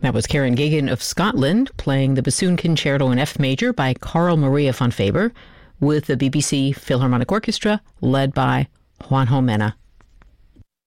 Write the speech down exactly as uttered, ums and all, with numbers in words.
That was Karen Gagan of Scotland playing the Bassoon Concerto in F Major by Carl Maria von Faber with the B B C Philharmonic Orchestra led by Juan Jomena.